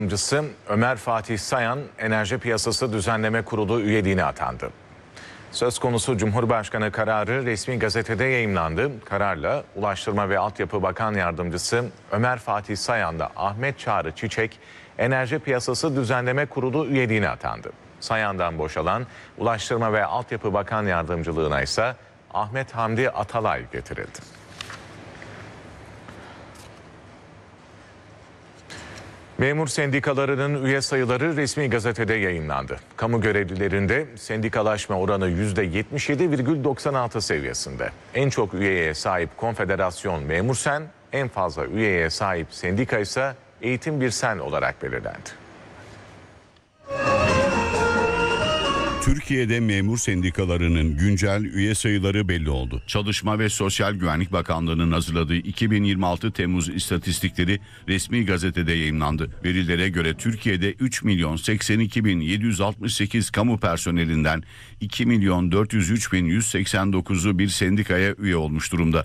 Yardımcısı Ömer Fatih Sayan Enerji Piyasası Düzenleme Kurulu üyeliğine atandı. Söz konusu Cumhurbaşkanı kararı resmi gazetede yayımlandı. Kararla Ulaştırma ve Altyapı Bakan Yardımcısı Ömer Fatih Sayan'la Ahmet Çağrı Çiçek Enerji Piyasası Düzenleme Kurulu üyeliğine atandı. Sayan'dan boşalan Ulaştırma ve Altyapı Bakan Yardımcılığına ise Ahmet Hamdi Atalay getirildi. Memur sendikalarının üye sayıları resmi gazetede yayınlandı. Kamu görevlilerinde sendikalaşma oranı %77,96 seviyesinde. En çok üyeye sahip Konfederasyon Memursen, en fazla üyeye sahip sendika ise Eğitim Birsen olarak belirlendi. Türkiye'de memur sendikalarının güncel üye sayıları belli oldu. Çalışma ve Sosyal Güvenlik Bakanlığı'nın hazırladığı 2026 Temmuz istatistikleri resmi gazetede yayımlandı. Verilere göre Türkiye'de 3.082.768 kamu personelinden 2.403.189'u bir sendikaya üye olmuş durumda.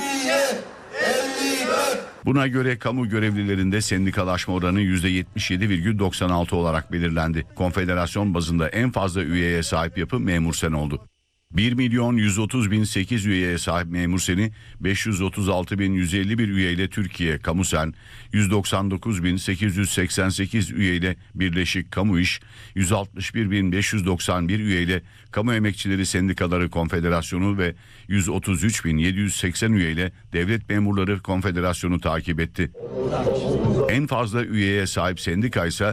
Buna göre kamu görevlilerinde sendikalaşma oranı %77,96 olarak belirlendi. Konfederasyon bazında en fazla üyeye sahip yapı Memursen oldu. 1.130.008 üyeye sahip Memursen'i 536.151 üyeyle Türkiye Kamusen, 199.888 üyeyle Birleşik Kamu İş, 161.591 üyeyle Kamu Emekçileri Sendikaları Konfederasyonu ve 133.780 üyeyle Devlet Memurları Konfederasyonu takip etti. En fazla üyeye sahip sendika ise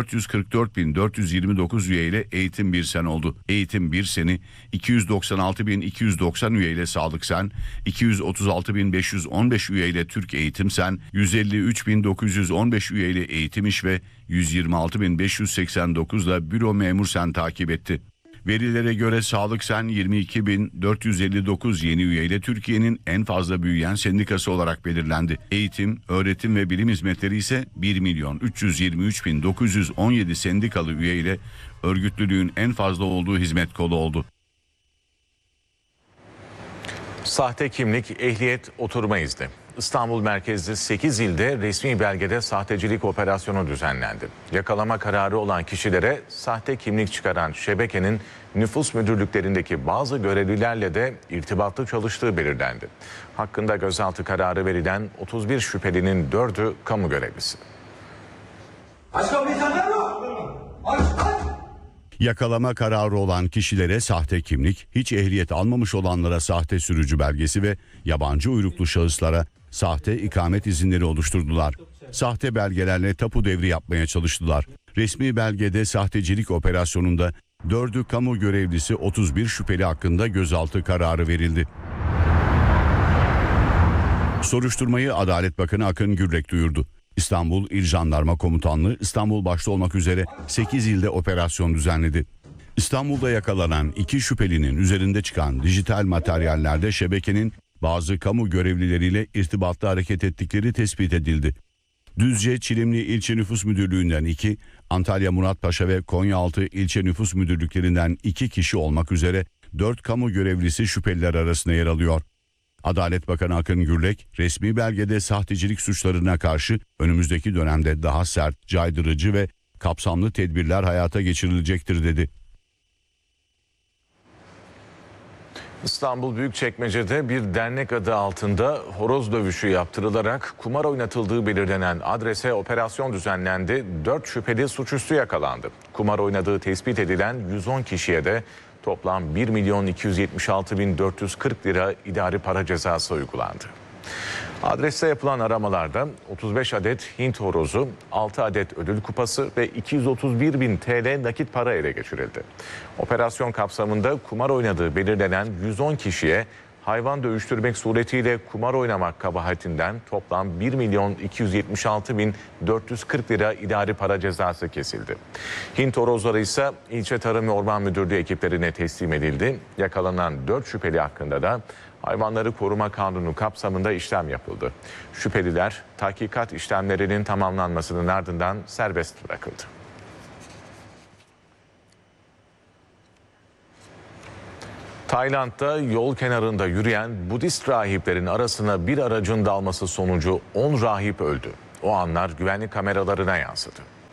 444.429 üyeyle Eğitim Birsen oldu. Eğitim Birsen'i 296.290 üyeyle Sağlıksen, 236.515 üyeyle Türk Eğitimsen, 153.915 üyeyle Eğitim İş ve 126.589 ile Büro Memursen takip etti. Verilere göre Sağlıksen 22.459 yeni üyeyle Türkiye'nin en fazla büyüyen sendikası olarak belirlendi. Eğitim, öğretim ve bilim hizmetleri ise 1.323.917 sendikalı üyeyle örgütlülüğün en fazla olduğu hizmet kolu oldu. Sahte kimlik, ehliyet, oturma izni. İstanbul merkezli 8 ilde resmi belgede sahtecilik operasyonu düzenlendi. Yakalama kararı olan kişilere sahte kimlik çıkaran şebekenin nüfus müdürlüklerindeki bazı görevlilerle de irtibatlı çalıştığı belirlendi. Hakkında gözaltı kararı verilen 31 şüphelinin 4'ü kamu görevlisi. Aç kapıyı senden mi? Aç. Yakalama kararı olan kişilere sahte kimlik, hiç ehliyet almamış olanlara sahte sürücü belgesi ve yabancı uyruklu şahıslara sahte ikamet izinleri oluşturdular. Sahte belgelerle tapu devri yapmaya çalıştılar. Resmi belgede sahtecilik operasyonunda 4'ü kamu görevlisi 31 şüpheli hakkında gözaltı kararı verildi. Soruşturmayı Adalet Bakanı Akın Gürlek duyurdu. İstanbul İl Jandarma Komutanlığı İstanbul başta olmak üzere 8 ilde operasyon düzenledi. İstanbul'da yakalanan 2 şüphelinin üzerinde çıkan dijital materyallerde şebekenin bazı kamu görevlileriyle irtibatlı hareket ettikleri tespit edildi. Düzce Çilimli İlçe Nüfus Müdürlüğü'nden 2, Antalya Muratpaşa ve Konyaaltı İlçe Nüfus Müdürlüklerinden 2 kişi olmak üzere 4 kamu görevlisi şüpheliler arasında yer alıyor. Adalet Bakanı Akın Gürlek, resmi belgede sahtecilik suçlarına karşı önümüzdeki dönemde daha sert, caydırıcı ve kapsamlı tedbirler hayata geçirilecektir dedi. İstanbul Büyükçekmece'de bir dernek adı altında horoz dövüşü yaptırılarak kumar oynatıldığı belirlenen adrese operasyon düzenlendi. 4 şüpheli suçüstü yakalandı. Kumar oynadığı tespit edilen 110 kişiye de toplam 1.076.440 lira idari para cezası uygulandı. Adreste yapılan aramalarda 35 adet Hint horozu, 6 adet ödül kupası ve 231.000 TL nakit para ele geçirildi. Operasyon kapsamında kumar oynadığı belirlenen 110 kişiye hayvan dövüştürmek suretiyle kumar oynamak kabahatinden toplam 1.276.440 lira idari para cezası kesildi. Hint horozları ise İlçe Tarım ve Orman Müdürlüğü ekiplerine teslim edildi. Yakalanan 4 şüpheli hakkında da Hayvanları Koruma Kanunu kapsamında işlem yapıldı. Şüpheliler tahkikat işlemlerinin tamamlanmasının ardından serbest bırakıldı. Tayland'da yol kenarında yürüyen Budist rahiplerin arasına bir aracın dalması sonucu 10 rahip öldü. O anlar güvenlik kameralarına yansıdı.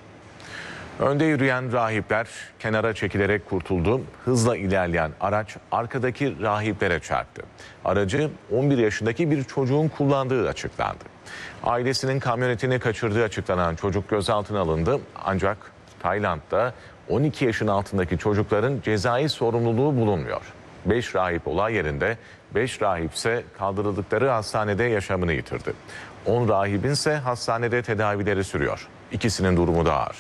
Önde yürüyen rahipler kenara çekilerek kurtuldu. Hızla ilerleyen araç arkadaki rahiplere çarptı. Aracı 11 yaşındaki bir çocuğun kullandığı açıklandı. Ailesinin kamyonetini kaçırdığı açıklanan çocuk gözaltına alındı. Ancak Tayland'da 12 yaşın altındaki çocukların cezai sorumluluğu bulunmuyor. 5 rahip olay yerinde, 5 rahip ise kaldırıldıkları hastanede yaşamını yitirdi. 10 rahibin ise hastanede tedavileri sürüyor. İkisinin durumu da ağır.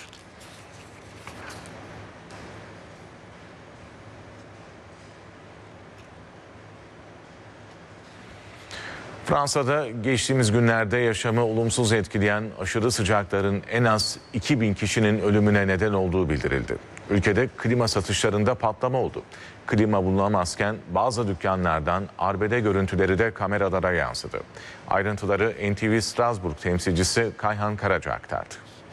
Fransa'da geçtiğimiz günlerde yaşamı olumsuz etkileyen aşırı sıcakların en az 2000 kişinin ölümüne neden olduğu bildirildi. Ülkede klima satışlarında patlama oldu. Klima bulunamazken bazı dükkanlardan arbede görüntüleri de kameralara yansıdı. Ayrıntıları NTV Strasbourg temsilcisi Kayhan Karaca aktardı.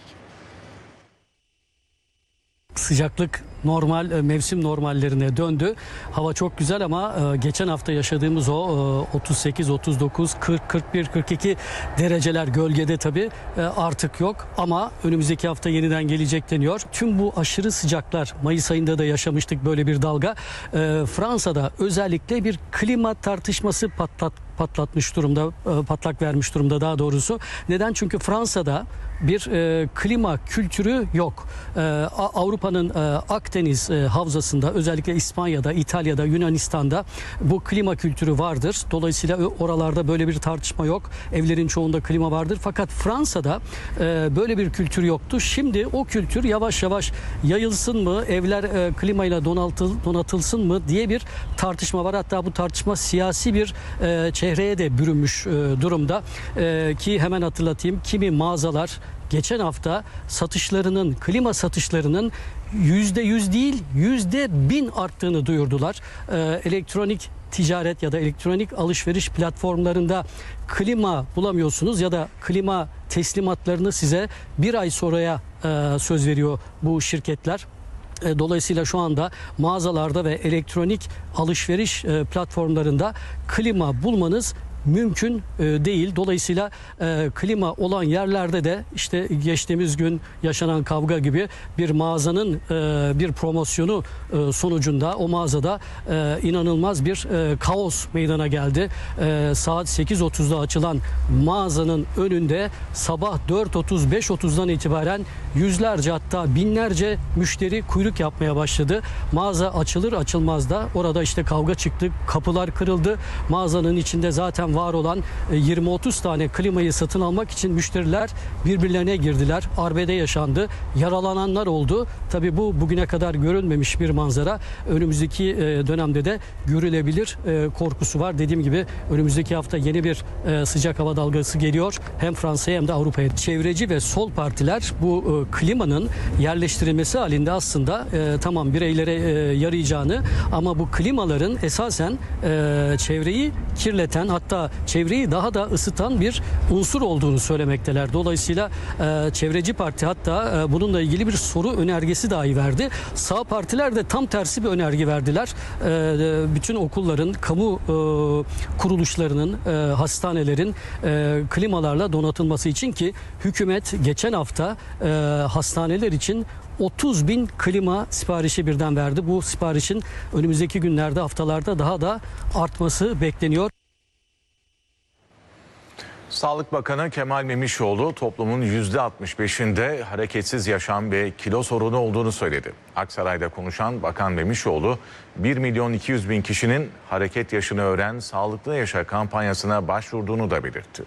Sıcaklık normal mevsim normallerine döndü. Hava çok güzel ama geçen hafta yaşadığımız o 38, 39, 40, 41, 42 dereceler gölgede tabii artık yok. Ama önümüzdeki hafta yeniden gelecek deniyor. Tüm bu aşırı sıcaklar, Mayıs ayında da yaşamıştık böyle bir dalga. Fransa'da özellikle bir klima tartışması patlatmış durumda, patlak vermiş durumda daha doğrusu. Neden? Çünkü Fransa'da bir klima kültürü yok. Avrupa'nın Akdeniz havzasında, özellikle İspanya'da, İtalya'da, Yunanistan'da bu klima kültürü vardır. Dolayısıyla oralarda böyle bir tartışma yok. Evlerin çoğunda klima vardır. Fakat Fransa'da böyle bir kültür yoktu. Şimdi o kültür yavaş yavaş yayılsın mı, evler klimayla donatılsın mı diye bir tartışma var. Hatta bu tartışma siyasi bir çehreye de bürünmüş durumda. Ki hemen hatırlatayım, kimi mağazalar geçen hafta klima satışlarının %100 değil %1000 arttığını duyurdular. Elektronik ticaret ya da elektronik alışveriş platformlarında klima bulamıyorsunuz ya da klima teslimatlarını size bir ay sonraya söz veriyor bu şirketler. Dolayısıyla şu anda mağazalarda ve elektronik alışveriş platformlarında klima bulmanız mümkün değil. Dolayısıyla klima olan yerlerde de işte geçtiğimiz gün yaşanan kavga gibi bir mağazanın bir promosyonu sonucunda o mağazada inanılmaz bir kaos meydana geldi. Saat 8.30'da açılan mağazanın önünde sabah 4.30 5.30'dan itibaren yüzlerce hatta binlerce müşteri kuyruk yapmaya başladı. Mağaza açılır açılmaz da orada işte kavga çıktı. Kapılar kırıldı. Mağazanın içinde zaten var olan 20-30 tane klimayı satın almak için müşteriler birbirlerine girdiler. Arbede yaşandı. Yaralananlar oldu. Tabii bu bugüne kadar görülmemiş bir manzara. Önümüzdeki dönemde de görülebilir korkusu var. Dediğim gibi önümüzdeki hafta yeni bir sıcak hava dalgası geliyor. Hem Fransa'ya hem de Avrupa'ya. Çevreci ve sol partiler bu klimanın yerleştirilmesi halinde aslında tamam bireylere yarayacağını ama bu klimaların esasen çevreyi kirleten hatta çevreyi daha da ısıtan bir unsur olduğunu söylemekteler. Dolayısıyla çevreci parti hatta bununla ilgili bir soru önergesi dahi verdi. Sağ partiler de tam tersi bir önerge verdiler. Bütün okulların, kamu kuruluşlarının, hastanelerin klimalarla donatılması için ki hükümet geçen hafta hastaneler için 30.000 klima siparişi birden verdi. Bu siparişin önümüzdeki günlerde, haftalarda daha da artması bekleniyor. Sağlık Bakanı Kemal Memişoğlu toplumun %65'inde hareketsiz yaşam ve kilo sorunu olduğunu söyledi. Aksaray'da konuşan Bakan Memişoğlu 1.200.000 kişinin hareket yaşını öğren sağlıklı yaşa kampanyasına başvurduğunu da belirtti.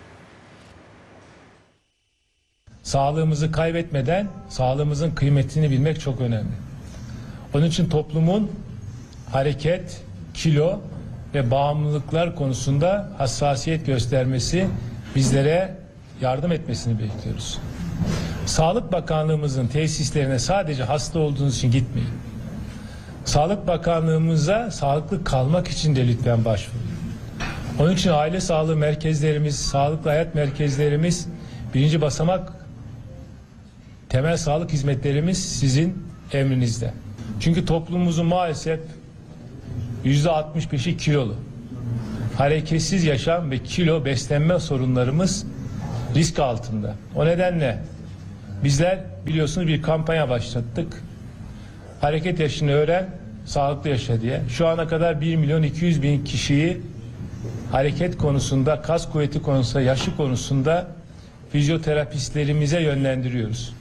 Sağlığımızı kaybetmeden sağlığımızın kıymetini bilmek çok önemli. Onun için toplumun hareket, kilo ve bağımlılıklar konusunda hassasiyet göstermesi, bizlere yardım etmesini bekliyoruz. Sağlık Bakanlığımızın tesislerine sadece hasta olduğunuz için gitmeyin. Sağlık Bakanlığımıza sağlıklı kalmak için de lütfen başvurun. Onun için aile sağlığı merkezlerimiz, sağlıklı hayat merkezlerimiz, birinci basamak temel sağlık hizmetlerimiz sizin emrinizde. Çünkü toplumumuzun maalesef %65'i kilolu. Hareketsiz yaşam ve kilo beslenme sorunlarımız risk altında. O nedenle Bizler biliyorsunuz bir kampanya başlattık. Hareket yaşını öğren, sağlıklı yaşa diye. Şu ana kadar 1.200.000 kişiyi hareket konusunda, kas kuvveti konusunda, yaşı konusunda fizyoterapistlerimize yönlendiriyoruz.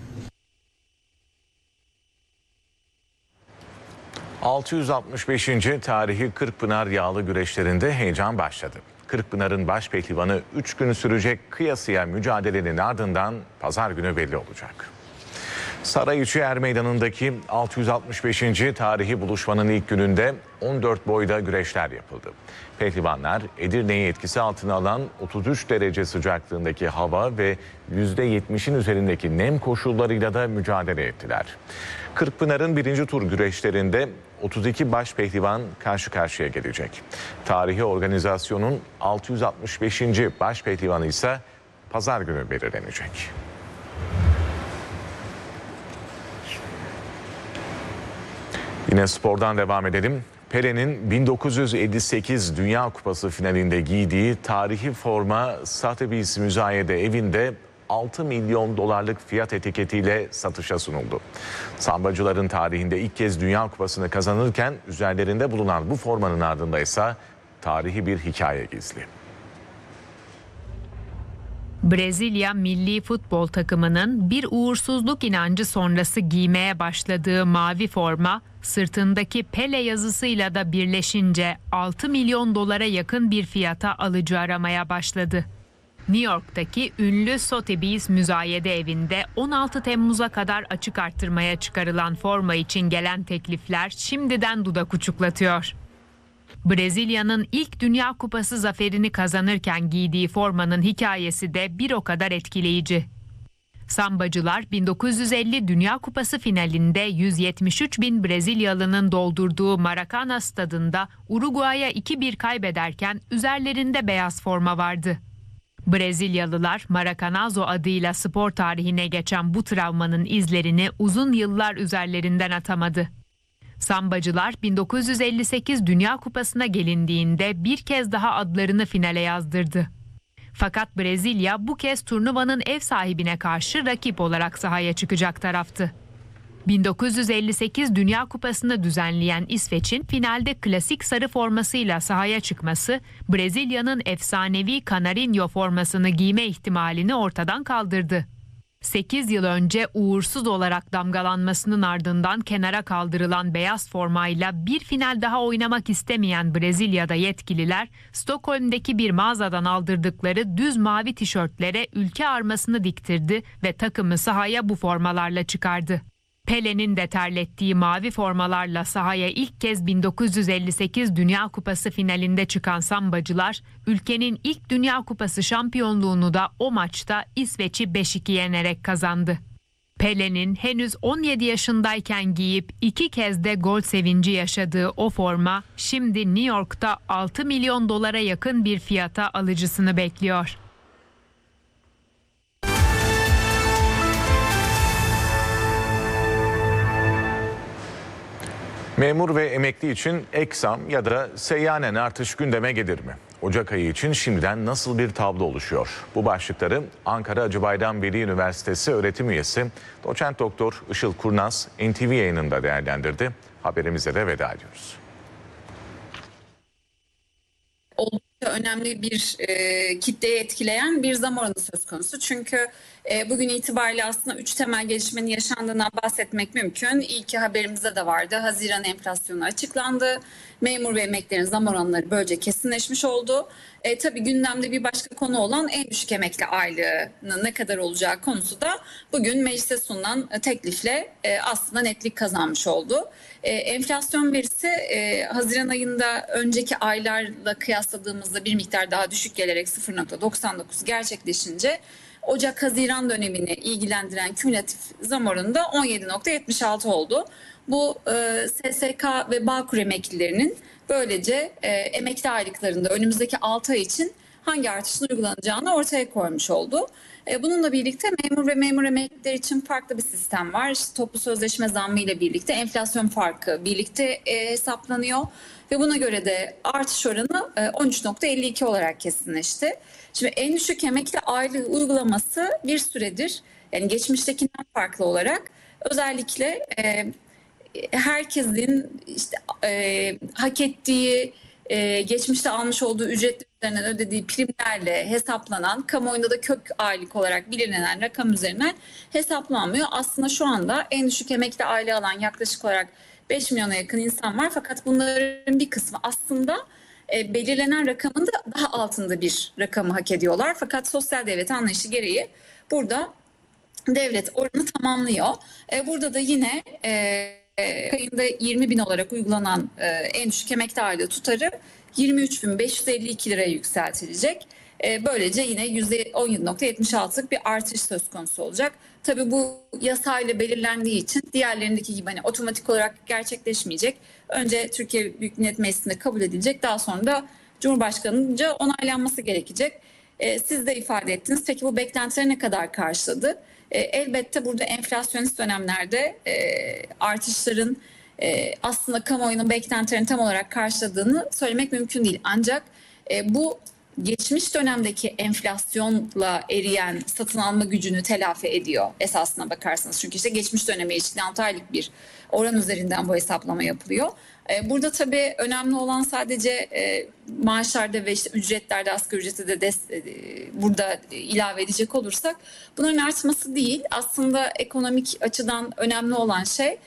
665. tarihi Kırkpınar yağlı güreşlerinde heyecan başladı. Kırkpınar'ın baş pehlivanı 3 gün sürecek kıyasıya mücadelenin ardından pazar günü belli olacak. Sarayiçi Er Meydanı'ndaki 665. tarihi buluşmanın ilk gününde 14 boyda güreşler yapıldı. Pehlivanlar Edirne'yi etkisi altına alan 33 derece sıcaklığındaki hava ve %70'in üzerindeki nem koşullarıyla da mücadele ettiler. Kırkpınar'ın 1. tur güreşlerinde 32 baş pehlivan karşı karşıya gelecek. Tarihi organizasyonun 665. baş pehlivanı ise pazar günü belirlenecek. Yine spordan devam edelim. Pelé'nin 1958 Dünya Kupası finalinde giydiği tarihi forma Sotheby's Müzayede evinde 6 milyon dolarlık fiyat etiketiyle satışa sunuldu. Sambacıların tarihinde ilk kez Dünya Kupası'nı kazanırken üzerlerinde bulunan bu formanın ardında ise tarihi bir hikaye gizli. Brezilya milli futbol takımının bir uğursuzluk inancı sonrası giymeye başladığı mavi forma, sırtındaki Pele yazısıyla da birleşince 6 milyon dolara yakın bir fiyata alıcı aramaya başladı. New York'taki ünlü Sotheby's Müzayede evinde 16 Temmuz'a kadar açık arttırmaya çıkarılan forma için gelen teklifler şimdiden dudak uçuklatıyor. Brezilya'nın ilk Dünya Kupası zaferini kazanırken giydiği formanın hikayesi de bir o kadar etkileyici. Sambacılar 1950 Dünya Kupası finalinde 173 bin Brezilyalı'nın doldurduğu Maracanã stadında Uruguay'a 2-1 kaybederken üzerlerinde beyaz forma vardı. Brezilyalılar Maracanazo adıyla spor tarihine geçen bu travmanın izlerini uzun yıllar üzerlerinden atamadı. Sambacılar 1958 Dünya Kupası'na gelindiğinde bir kez daha adlarını finale yazdırdı. Fakat Brezilya bu kez turnuvanın ev sahibine karşı rakip olarak sahaya çıkacak taraftı. 1958 Dünya Kupası'nı düzenleyen İsveç'in finalde klasik sarı formasıyla sahaya çıkması, Brezilya'nın efsanevi Canarinho formasını giyme ihtimalini ortadan kaldırdı. 8 yıl önce uğursuz olarak damgalanmasının ardından kenara kaldırılan beyaz formayla bir final daha oynamak istemeyen Brezilya'da yetkililer, Stockholm'deki bir mağazadan aldırdıkları düz mavi tişörtlere ülke armasını diktirdi ve takımı sahaya bu formalarla çıkardı. Pelé'nin de terlettiği mavi formalarla sahaya ilk kez 1958 Dünya Kupası finalinde çıkan Sambacılar, ülkenin ilk Dünya Kupası şampiyonluğunu da o maçta İsveç'i 5-2 yenerek kazandı. Pelé'nin henüz 17 yaşındayken giyip 2 kez de gol sevinci yaşadığı o forma, şimdi New York'ta 6 milyon dolara yakın bir fiyata alıcısını bekliyor. Memur ve emekli için ek zam ya da seyyanen artış gündeme gelir mi? Ocak ayı için şimdiden nasıl bir tablo oluşuyor? Bu başlıkları Ankara Acıbadem Veli Üniversitesi öğretim üyesi Doçent Doktor Işıl Kurnaz NTV yayınında değerlendirdi. Haberimize de veda ediyoruz. Oldukça önemli bir kitleyi etkileyen bir zam oranı söz konusu. Çünkü bugün itibariyle aslında 3 temel gelişmenin yaşandığından bahsetmek mümkün. İlki haberimizde de vardı. Haziran enflasyonu açıklandı. Memur ve emeklilerin zam oranları böylece kesinleşmiş oldu. Tabii gündemde bir başka konu olan en düşük emekli aylığının ne kadar olacağı konusu da bugün meclise sunulan teklifle aslında netlik kazanmış oldu. Enflasyon verisi Haziran ayında önceki aylarla kıyasladığımızda bir miktar daha düşük gelerek 0.99 gerçekleşince Ocak-Haziran dönemini ilgilendiren kümülatif zam oranı da 17.76 oldu. Bu SSK ve Bağkur emeklilerinin böylece emekli aylıklarında önümüzdeki 6 ay için hangi artışın uygulanacağını ortaya koymuş oldu. Bununla birlikte memur ve memur emekliler için farklı bir sistem var. İşte toplu sözleşme zammı ile birlikte enflasyon farkı birlikte hesaplanıyor. Ve buna göre de artış oranı 13.52 olarak kesinleşti. Şimdi en düşük emekli aylığı uygulaması bir süredir Yani geçmiştekinden farklı olarak özellikle herkesin işte hak ettiği, geçmişte almış olduğu ücret üzerinden ödediği primlerle hesaplanan, kamuoyunda da kök aylık olarak bilinen rakam üzerinden hesaplanmıyor. Aslında şu anda en düşük emekli aile alan yaklaşık olarak 5 milyona yakın insan var. Fakat bunların bir kısmı aslında belirlenen rakamın da daha altında bir rakamı hak ediyorlar. Fakat sosyal devlet anlayışı gereği burada devlet oranı tamamlıyor. Burada da yine ayında 20.000 olarak uygulanan en düşük emekli aile tutarı 23.552 liraya yükseltilecek. Böylece yine %17.76'lık bir artış söz konusu olacak. Tabii bu yasayla belirlendiği için diğerlerindeki gibi hani otomatik olarak gerçekleşmeyecek. Önce Türkiye Büyük Millet Meclisi'nde kabul edilecek, daha sonra da Cumhurbaşkanı'nca onaylanması gerekecek. Siz de ifade ettiniz. Peki bu beklentileri ne kadar karşıladı? Elbette burada enflasyonist dönemlerde artışların aslında kamuoyunun beklentilerini tam olarak karşıladığını söylemek mümkün değil. Ancak bu geçmiş dönemdeki enflasyonla eriyen satın alma gücünü telafi ediyor esasına bakarsanız. Çünkü işte geçmiş döneme ilişkin 6 aylık bir oran üzerinden bu hesaplama yapılıyor. Burada tabii önemli olan sadece maaşlarda ve işte ücretlerde, asgari ücrete de burada ilave edecek olursak bunların artması değil. Aslında ekonomik açıdan önemli olan şey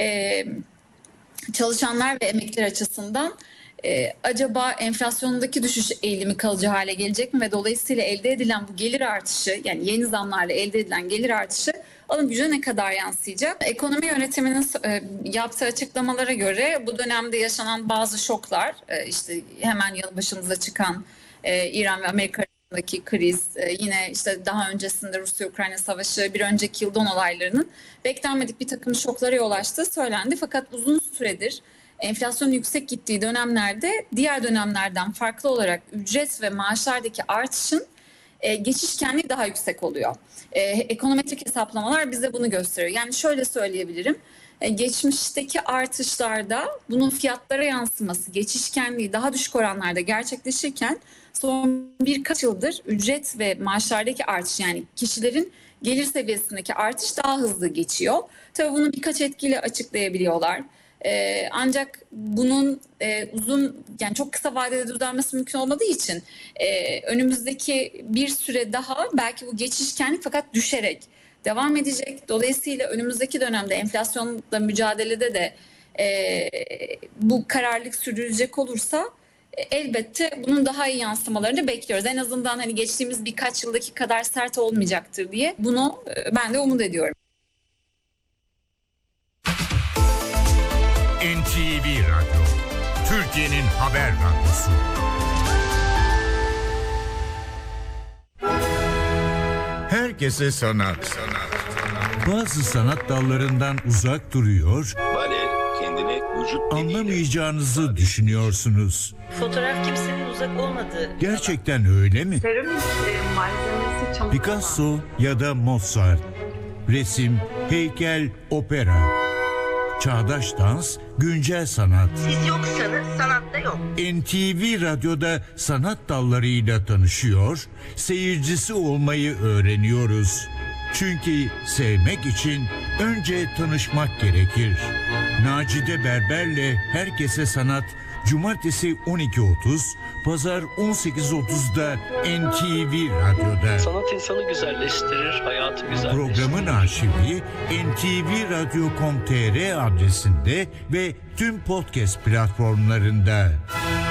çalışanlar ve emekliler açısından acaba enflasyondaki düşüş eğilimi kalıcı hale gelecek mi ve dolayısıyla elde edilen bu gelir artışı, yani yeni zamlarla elde edilen gelir artışı alım gücüne ne kadar yansıyacak? Ekonomi yönetiminin yaptığı açıklamalara göre bu dönemde yaşanan bazı şoklar, işte hemen yanı başımıza çıkan İran ve Amerika arasındaki kriz, yine işte daha öncesinde Rusya-Ukrayna savaşı, bir önceki yıl don olaylarının beklenmedik bir takım şoklara yol açtığı söylendi. Fakat uzun süredir enflasyon yüksek gittiği dönemlerde diğer dönemlerden farklı olarak ücret ve maaşlardaki artışın geçişkenliği daha yüksek oluyor. Ekonometrik hesaplamalar bize bunu gösteriyor. Yani şöyle söyleyebilirim. Geçmişteki artışlarda bunun fiyatlara yansıması, geçişkenliği daha düşük oranlarda gerçekleşirken son birkaç yıldır ücret ve maaşlardaki artış, yani kişilerin gelir seviyesindeki artış daha hızlı geçiyor. Tabii bunu birkaç etkiyle açıklayabiliyorlar. Ancak bunun yani çok kısa vadede düzelmesi mümkün olmadığı için önümüzdeki bir süre daha belki bu geçişkenlik fakat düşerek devam edecek. Dolayısıyla önümüzdeki dönemde enflasyonla mücadelede de bu kararlılık sürdürülecek olursa elbette bunun daha iyi yansımalarını bekliyoruz. En azından hani geçtiğimiz birkaç yıldaki kadar sert olmayacaktır diye bunu ben de umut ediyorum. NTV Radyo, Türkiye'nin haber radyosu. Herkese sanat. Bazı sanat dallarından uzak duruyor, kendini vücut anlamayacağınızı düşünüyorsunuz. Fotoğraf kimsenin uzak olmadığı. Gerçekten öyle mi? Seramik malzemesi çamur. Picasso ya da Mozart, resim, heykel, opera, çağdaş dans, güncel sanat. Siz yoksanız sanatta yok. NTV Radyo'da sanat dallarıyla tanışıyor, seyircisi olmayı öğreniyoruz. Çünkü sevmek için önce tanışmak gerekir. Nacide Berber'le Herkese Sanat, Cumartesi 12.30, Pazar 18.30'da NTV Radyo'da. Sanat insanı güzelleştirir, hayatı güzelleştirir. Programın arşivi ntvradyo.com.tr adresinde ve tüm podcast platformlarında.